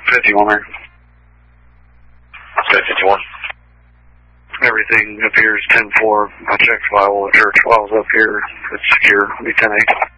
51 there. Okay, 51. Everything appears 10-4. I checked file, the church file's up here. It's secure. It'll be 10-8.